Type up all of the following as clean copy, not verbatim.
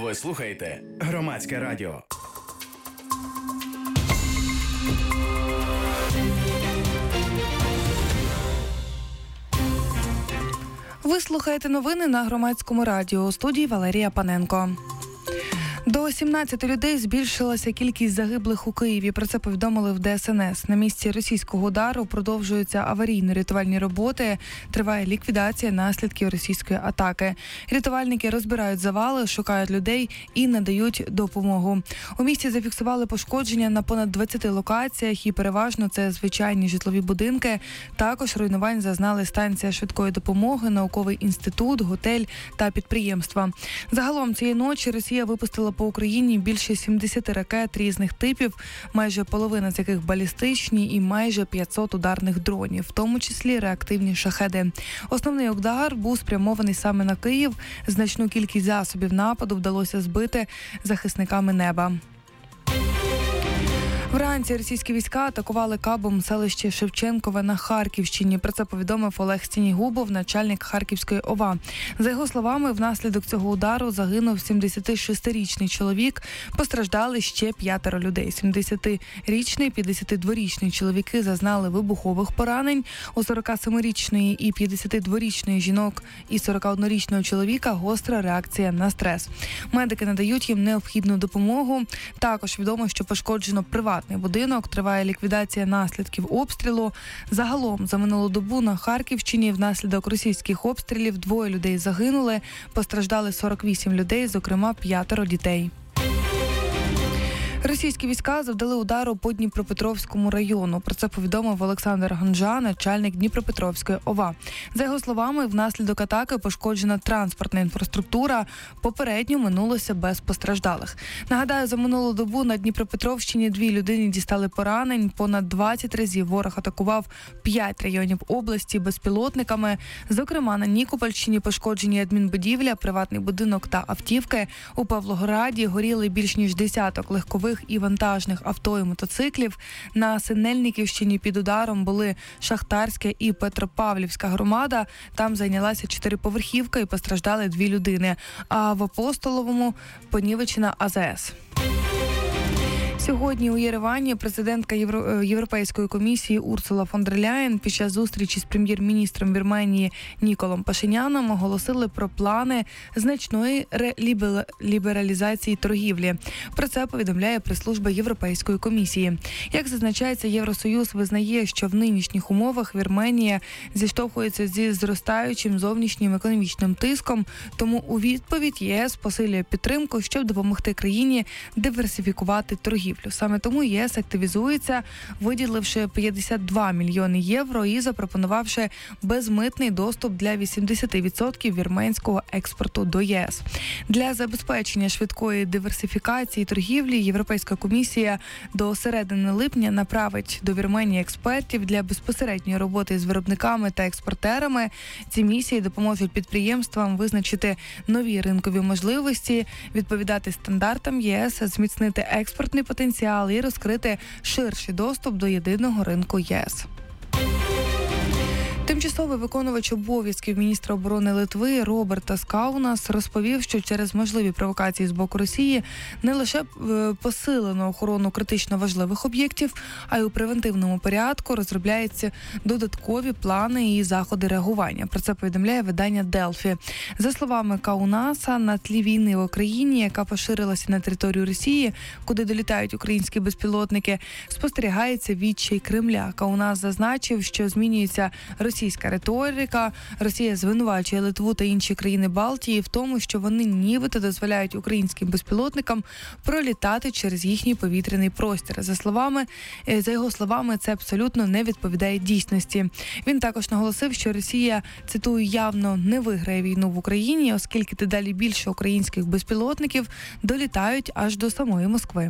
Ви слухаєте Громадське радіо. Ви слухаєте новини на Громадському радіо. У студії Валерія Паненко. До 17 людей збільшилася кількість загиблих у Києві. Про це повідомили в ДСНС. На місці російського удару продовжуються аварійно-рятувальні роботи. Триває ліквідація наслідків російської атаки. Рятувальники розбирають завали, шукають людей і надають допомогу. У місті зафіксували пошкодження на понад 20 локаціях і переважно це звичайні житлові будинки. Також руйнувань зазнали станція швидкої допомоги, науковий інститут, готель та підприємства. Загалом цієї ночі Росія випустила по Україні більше 70 ракет різних типів, майже половина з яких балістичні і майже 500 ударних дронів, в тому числі реактивні шахеди. Основний удар був спрямований саме на Київ. Значну кількість засобів нападу вдалося збити захисниками неба. Вранці російські війська атакували кабом селище Шевченкове на Харківщині. Про це повідомив Олег Сінігубов, начальник Харківської ОВА. За його словами, внаслідок цього удару загинув 76-річний чоловік. Постраждали ще 5 людей. 70-річний, 52-річний чоловіки зазнали вибухових поранень. У 47-річної і 52-річної жінок і 41-річного чоловіка гостра реакція на стрес. Медики надають їм необхідну допомогу. Також відомо, що пошкоджено приватний будинок, триває ліквідація наслідків обстрілу. Загалом за минулу добу на Харківщині внаслідок російських обстрілів 2 людей загинули, постраждали 48 людей, зокрема 5 дітей. Російські війська завдали удару по Дніпропетровському району. Про це повідомив Олександр Ганжа, начальник Дніпропетровської ОВА. За його словами, внаслідок атаки пошкоджена транспортна інфраструктура. Попередньо минулося без постраждалих. Нагадаю, за минулу добу на Дніпропетровщині 2 людини дістали поранень. Понад 20 разів ворог атакував 5 районів області безпілотниками. Зокрема, на Нікопольщині пошкоджені адмінбудівля, приватний будинок та автівки. У Павлограді горіли більш ніж десяток легкових і вантажних авто і мотоциклів. На Синельниківщині під ударом були Шахтарська і Петропавлівська громада. Там зайнялася 4-поверхівка і постраждали 2 людини. А в Апостоловому понівечена АЗС. Сьогодні у Єревані президентка Європейської комісії Урсула фон дер Ляєн під час зустрічі з прем'єр-міністром Вірменії Ніколом Пашиняном оголосили про плани значної лібералізації торгівлі. Про це повідомляє прес-служба Європейської комісії. Як зазначається, Євросоюз визнає, що в нинішніх умовах Вірменія зіштовхується зі зростаючим зовнішнім економічним тиском, тому у відповідь ЄС посилює підтримку, щоб допомогти країні диверсифікувати торгівлю. Саме тому ЄС активізується, виділивши 52 мільйони євро і запропонувавши безмитний доступ для 80% вірменського експорту до ЄС. Для забезпечення швидкої диверсифікації торгівлі Європейська комісія до середини липня направить до Вірменії експертів для безпосередньої роботи з виробниками та експортерами. Ці місії допоможуть підприємствам визначити нові ринкові можливості, відповідати стандартам ЄС, зміцнити експортний потенціал і розкрити ширший доступ до єдиного ринку ЄС. Тимчасовий виконувач обов'язків міністра оборони Литви Робертас Каунас розповів, що через можливі провокації з боку Росії не лише посилено охорону критично важливих об'єктів, а й у превентивному порядку розробляються додаткові плани і заходи реагування. Про це повідомляє видання Делфі. За словами Каунаса, на тлі війни в Україні, яка поширилася на територію Росії, куди долітають українські безпілотники, спостерігається відчай Кремля. Каунас зазначив, що змінюється російська риторика. Росія звинувачує Литву та інші країни Балтії в тому, що вони нібито дозволяють українським безпілотникам пролітати через їхній повітряний простір. За його словами, це абсолютно не відповідає дійсності. Він також наголосив, що Росія, цитую, явно не виграє війну в Україні, оскільки дедалі більше українських безпілотників долітають аж до самої Москви.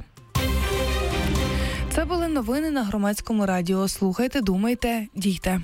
Це були новини на Громадському радіо. Слухайте, думайте, дійте.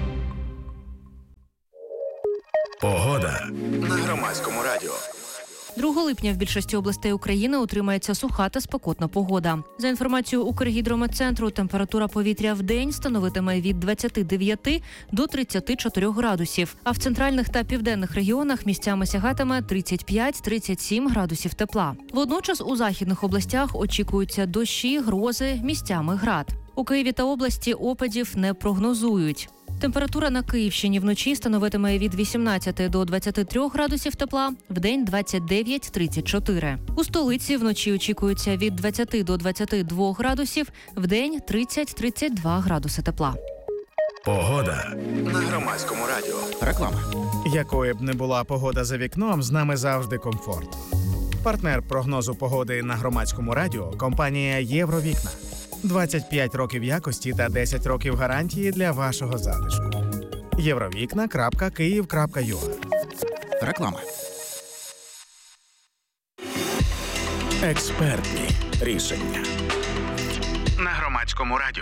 Погода на Громадському радіо. 2 липня в більшості областей України утримається суха та спекотна погода. За інформацією Укргідрометцентру, температура повітря в день становитиме від 29 до 34 градусів, а в центральних та південних регіонах місцями сягатиме 35-37 градусів тепла. Водночас у західних областях очікуються дощі, грози, місцями град. У Києві та області опадів не прогнозують. Температура на Київщині вночі становитиме від 18 до 23 градусів тепла, вдень 29-34. У столиці вночі очікується від 20 до 22 градусів, вдень 30-32 градуси тепла. Погода на Громадському радіо. Реклама. Якою б не була погода за вікном, з нами завжди комфорт. Партнер прогнозу погоди на Громадському радіо – компанія «Євровікна». 25 років якості та 10 років гарантії для вашого затишку. Євровікна.Київ.ua. Реклама. Експертні рішення на Громадському радіо.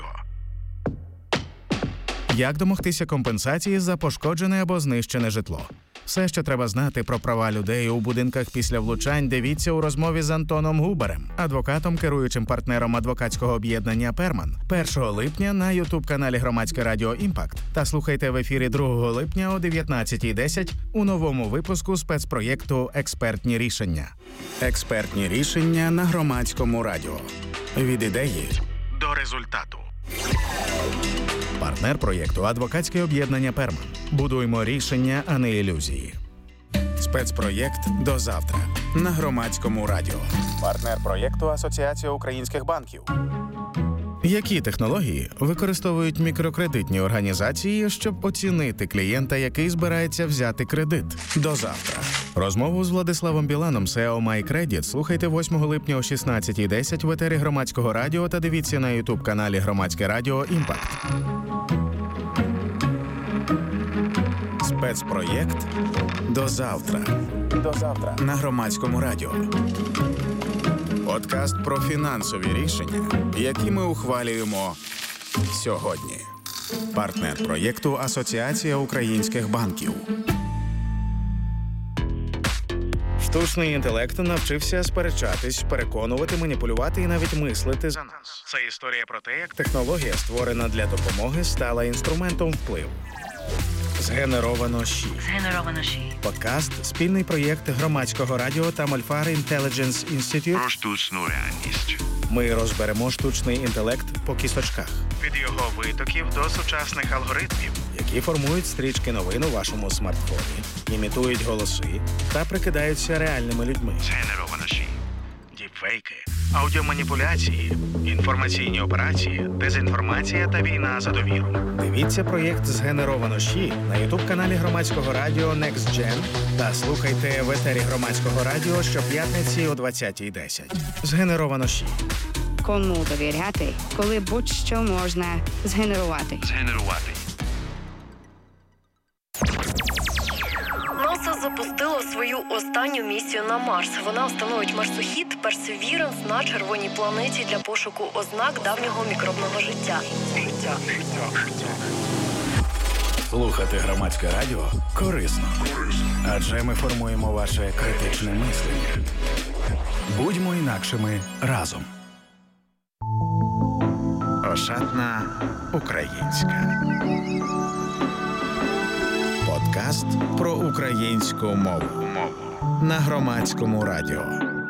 Як домогтися компенсації за пошкоджене або знищене житло? Все, що треба знати про права людей у будинках після влучань, дивіться у розмові з Антоном Губарем, адвокатом, керуючим партнером адвокатського об'єднання «Перман», 1 липня на ютуб-каналі Громадське радіо «Імпакт» та слухайте в ефірі 2 липня о 19:10 у новому випуску спецпроєкту «Експертні рішення». Експертні рішення на Громадському радіо. Від ідеї до результату. Партнер проєкту – адвокатське об'єднання «Перман». Будуймо рішення, а не ілюзії. Спецпроєкт «До завтра» на Громадському радіо. Партнер проєкту – Асоціація українських банків. Які технології використовують мікрокредитні організації, щоб оцінити клієнта, який збирається взяти кредит? До завтра. Розмову з Владиславом Біланом, SEO MyCredit, слухайте 8 липня о 16:10 в етері Громадського радіо та дивіться на ютуб-каналі Громадське радіо «Імпакт». Спецпроєкт «До завтра». До завтра на Громадському радіо. Подкаст про фінансові рішення, які ми ухвалюємо сьогодні. Партнер проєкту – Асоціація українських банків. Штучний інтелект навчився сперечатись, переконувати, маніпулювати і навіть мислити за нас. Це історія про те, як технологія, створена для допомоги, стала інструментом впливу. Згенеровано ЩІ. Подкаст – спільний проєкт Громадського радіо та Мольфар Intelligence Institute. Про штучну реальність. Ми розберемо штучний інтелект по кісточках. Від його витоків до сучасних алгоритмів, які формують стрічки новин у вашому смартфоні, імітують голоси та прикидаються реальними людьми. Згенеровано ЩІ. Діпфейки, аудіоманіпуляції, інформаційні операції, дезінформація та війна за довіру. Дивіться проєкт «Згенеровано ЩІ» на ютуб-каналі Громадського радіо Next Gen та слухайте в етері Громадського радіо щоп'ятниці о 20:10. «Згенеровано ЩІ». Кому довіряти, коли будь-що можна згенерувати? НАСА запустило свою останню місію на Марс. Вона встановить марсохід Perseverance на червоній планеті для пошуку ознак давнього мікробного життя. Слухати Громадське радіо корисно. Адже ми формуємо ваше критичне мислення. Будьмо інакшими разом. Ошатна українська. Подкаст про українську мову на Громадському радіо.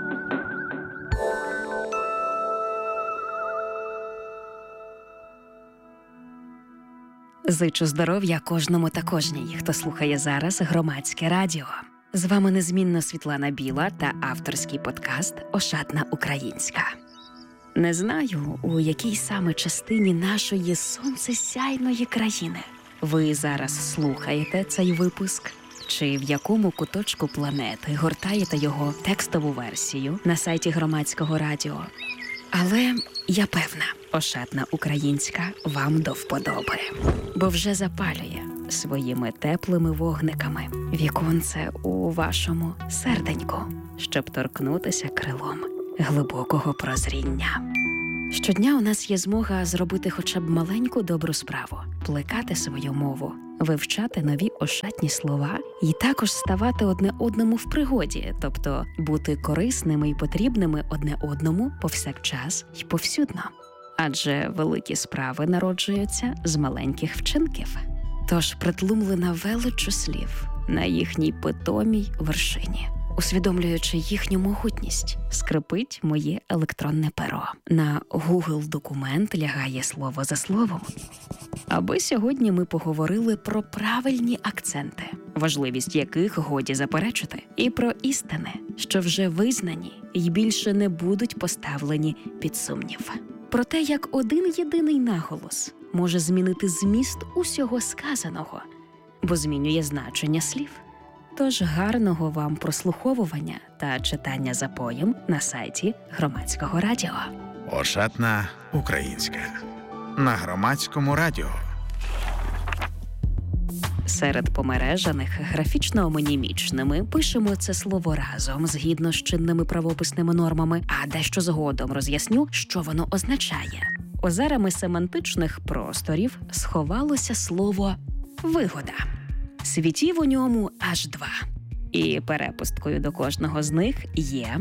Зичу здоров'я кожному та кожній, хто слухає зараз Громадське радіо. З вами незмінно Світлана Біла та авторський подкаст «Ошатна українська». Не знаю, у якій саме частині нашої сонцесяйної країни ви зараз слухаєте цей випуск, чи в якому куточку планети гортаєте його текстову версію на сайті Громадського радіо. Але я певна, «Ошатна українська» вам до вподоби, бо вже запалює своїми теплими вогниками віконце у вашому серденьку, щоб торкнутися крилом глибокого прозріння. Щодня у нас є змога зробити хоча б маленьку добру справу, плекати свою мову вивчати нові ошатні слова і також ставати одне одному в пригоді, тобто бути корисними і потрібними одне одному повсякчас і повсюдно. Адже великі справи народжуються з маленьких вчинків. Тож притлумлена величчю слів на їхній питомій вершині, усвідомлюючи їхню могутність, скрипить моє електронне перо. На Google документ лягає слово за словом. Аби сьогодні ми поговорили про правильні акценти, важливість яких годі заперечити, і про істини, що вже визнані і більше не будуть поставлені під сумнів. Про те, як один єдиний наголос може змінити зміст усього сказаного, бо змінює значення слів. Тож гарного вам прослуховування та читання за поєм на сайті Громадського радіо. Ошатна українська. На Громадському радіо. Серед помережаних графічно-омонімічними пишемо це слово разом згідно з чинними правописними нормами, а дещо згодом роз'ясню, що воно означає. Озерами семантичних просторів сховалося слово «вигода». Світів у ньому аж 2. І перепусткою до кожного з них є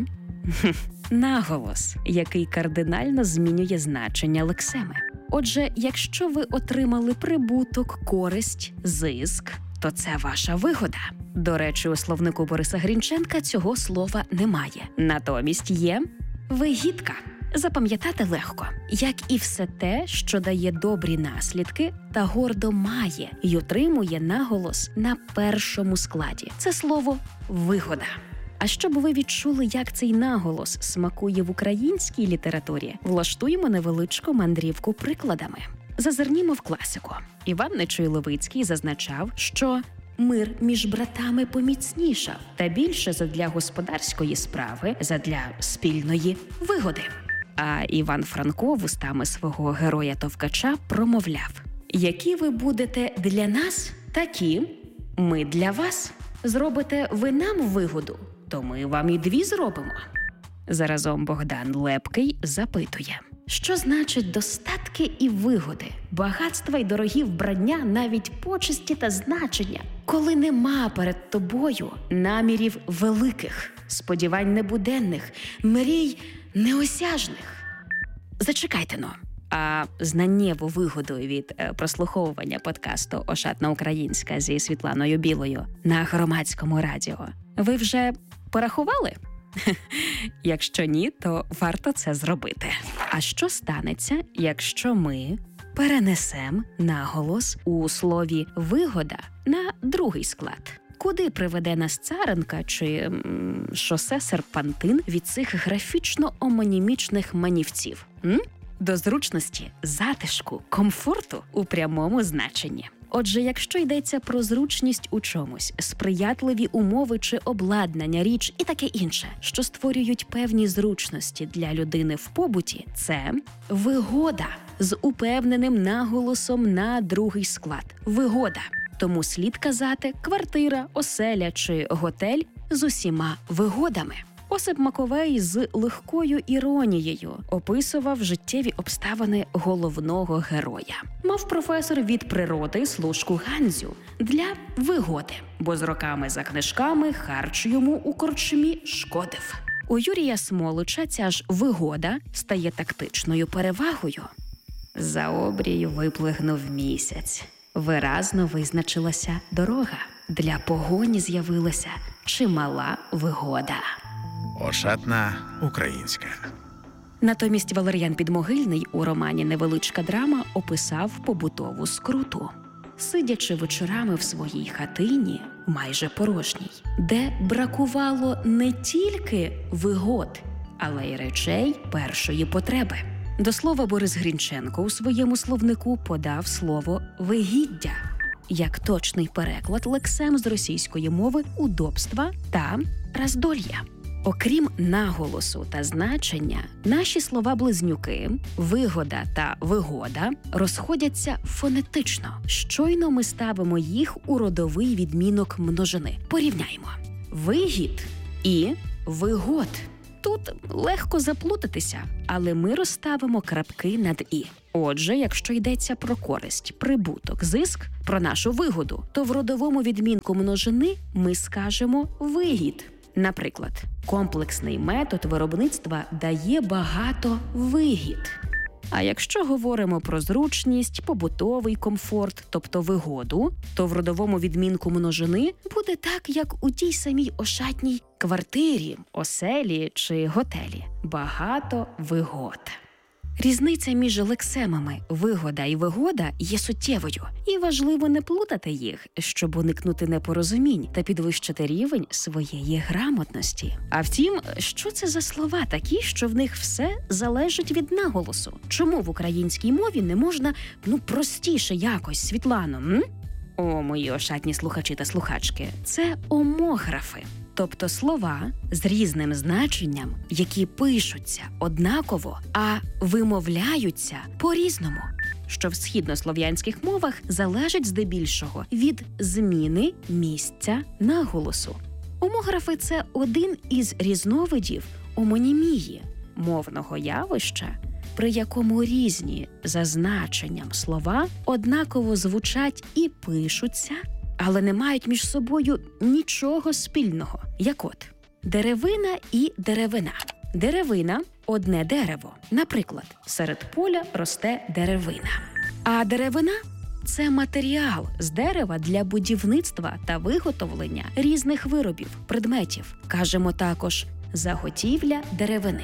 наголос, який кардинально змінює значення лексеми. Отже, якщо ви отримали прибуток, користь, зиск, то це ваша вигода. До речі, у словнику Бориса Грінченка цього слова немає. Натомість є вигідка. Запам'ятати легко, як і все те, що дає добрі наслідки та гордо має й отримує наголос на першому складі. Це слово «вигода». А щоб ви відчули, як цей наголос смакує в українській літературі, влаштуємо невеличку мандрівку прикладами. Зазирнімо в класику. Іван Нечуй Левицький зазначав, що мир між братами поміцнішав, та більше задля господарської справи, задля спільної вигоди. А Іван Франко вустами свого героя-товкача промовляв: «Які ви будете для нас, такі ми для вас. Зробите ви нам вигоду, то ми вам і 2 зробимо». Заразом Богдан Лепкий запитує: що значить достатки і вигоди, багатства й дорогі вбрання, навіть почесті та значення, коли нема перед тобою намірів великих, сподівань небуденних, мрій неосяжних? Зачекайте-но. А знаннєву вигоду від прослуховування подкасту «Ошатна українська» зі Світланою Білою на Громадському радіо ви вже порахували? Якщо ні, то варто це зробити. А що станеться, якщо ми перенесемо наголос у слові «вигода» на другий склад? Куди приведе нас царинка чи шосе серпантин від цих графічно-омонімічних манівців? До зручності, затишку, комфорту у прямому значенні. Отже, якщо йдеться про зручність у чомусь, сприятливі умови чи обладнання, річ і таке інше, що створюють певні зручності для людини в побуті, це вигода з упевненим наголосом на другий склад. Вигода. Тому слід казати квартира, оселя чи готель з усіма вигодами. Осип Маковей з легкою іронією описував життєві обставини головного героя. Мав професор від природи служку Ганзю для вигоди, бо з роками за книжками харч йому у корчмі шкодив. У Юрія Смолича ця ж вигода стає тактичною перевагою. За обрію виплигнув місяць. Виразно визначилася дорога. Для погоні з'явилася чимала вигода. Ошатна українська. Натомість Валер'ян Підмогильний у романі «Невеличка драма» описав побутову скруту. Сидячи вечорами в своїй хатині, майже порожній, де бракувало не тільки вигод, але й речей першої потреби. До слова, Борис Грінченко у своєму словнику подав слово «вигіддя» як точний переклад лексем з російської мови удобства та роздолья. Окрім наголосу та значення, наші слова-близнюки «вигода» та «вигода» розходяться фонетично. Щойно ми ставимо їх у родовий відмінок множини. Порівняємо. Вигід і вигод. Тут легко заплутатися, але ми розставимо крапки над «і». Отже, якщо йдеться про користь, прибуток, зиск, про нашу вигоду, то в родовому відмінку множини ми скажемо «вигід». Наприклад, комплексний метод виробництва дає багато вигід. А якщо говоримо про зручність, побутовий комфорт, тобто вигоду, то в родовому відмінку множини буде так, як у тій самій ошатній квартирі, оселі чи готелі. Багато вигод. Різниця між лексемами «вигода» і «вигода» є суттєвою, і важливо не плутати їх, щоб уникнути непорозумінь та підвищити рівень своєї грамотності. А втім, що це за слова такі, що в них все залежить від наголосу? Чому в українській мові не можна, простіше якось, Світлано, О, мої ошатні слухачі та слухачки, це омографи. Тобто слова з різним значенням, які пишуться однаково, а вимовляються по-різному, що в східнослов'янських мовах залежить здебільшого від зміни місця наголосу. Омографи – це один із різновидів омонімії – мовного явища, при якому різні за значенням слова однаково звучать і пишуться, але не мають між собою нічого спільного. Як от, деревина і деревина. Деревина – одне дерево. Наприклад, серед поля росте деревина. А деревина – це матеріал з дерева для будівництва та виготовлення різних виробів, предметів. Кажемо також заготівля деревини.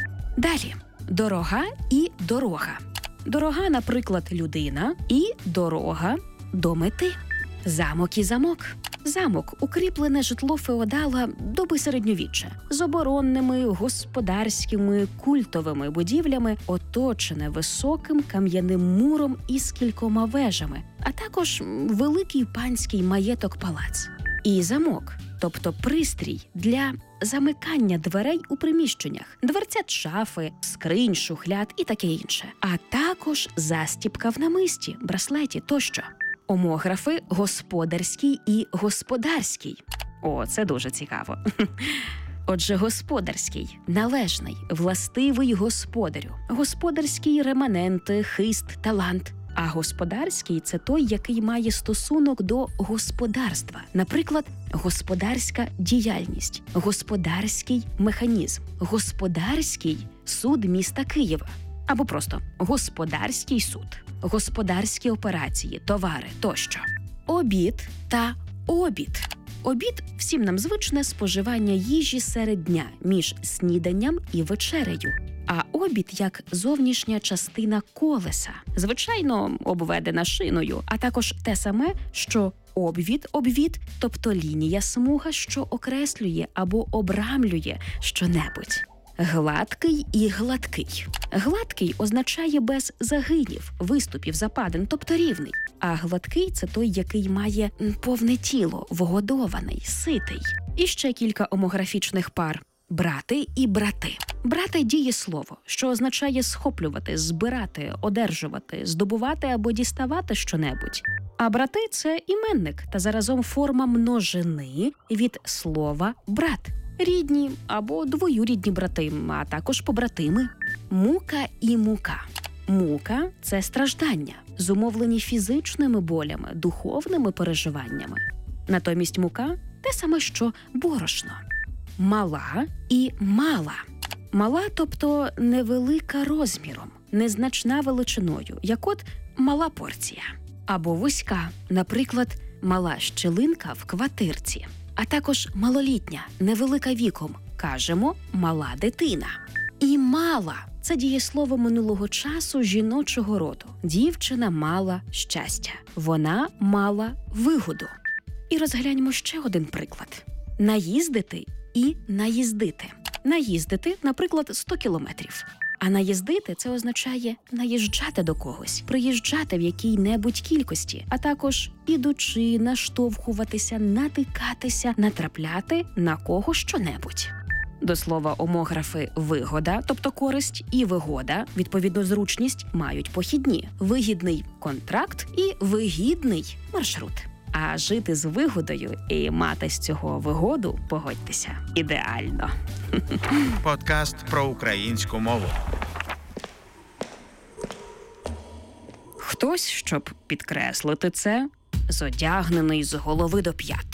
Далі – дорога і дорога. Дорога, наприклад, людина, і дорога до мети. Замок і замок. Замок – укріплене житло феодала доби середньовіччя з оборонними, господарськими, культовими будівлями, оточене високим кам'яним муром із кількома вежами, а також великий панський маєток-палац. І замок, тобто пристрій для замикання дверей у приміщеннях, дверцят шафи, скринь, шухляд і таке інше. А також застіпка в намисті, браслеті тощо. Омографи господарський і господарський. О, це дуже цікаво. Отже, господарський – належний, властивий господарю. Господарський – реманенти, хист, талант. А господарський – це той, який має стосунок до господарства. Наприклад, господарська діяльність, господарський механізм, господарський суд міста Києва. Або просто господарський суд, господарські операції, товари тощо. Обід та обід. Обід – всім нам звичне споживання їжі серед дня між сніданням і вечерею. А обід як зовнішня частина колеса, звичайно, обведена шиною, а також те саме, що обвід, тобто лінія смуга, що окреслює або обрамлює щонебудь. Гладкий і гладкий. Гладкий означає без загинів, виступів, западин, тобто рівний. А гладкий – це той, який має повне тіло, вгодований, ситий. І ще кілька омографічних пар. Брати і брати. Брати – дієслово, що означає схоплювати, збирати, одержувати, здобувати або діставати щонебудь. А брати – це іменник та заразом форма множини від слова «брат». Рідні або двоюрідні брати, а також побратими. Мука і мука. Мука – це страждання, зумовлені фізичними болями, духовними переживаннями. Натомість мука – те саме, що борошно. Мала і мала. Мала, тобто невелика розміром, незначна величиною, як от мала порція. Або вузька, наприклад, мала щілинка в квартирці. А також малолітня, невелика віком, кажемо «мала дитина». І мала – це дієслово минулого часу жіночого роду. Дівчина мала щастя. Вона мала вигоду. І розгляньмо ще один приклад. Наїздити і наїздити. Наїздити, наприклад, 100 кілометрів. А наїздити – це означає наїжджати до когось, приїжджати в якій-небудь кількості, а також ідучи, наштовхуватися, натикатися, натрапляти на кого що-небудь. До слова, омографи «вигода», тобто користь, і «вигода», відповідно зручність, мають похідні – вигідний контракт і вигідний маршрут. А жити з вигодою і мати з цього вигоду, погодьтеся, ідеально. Подкаст про українську мову. Хтось, щоб підкреслити це, зодягнений з голови до п'ят.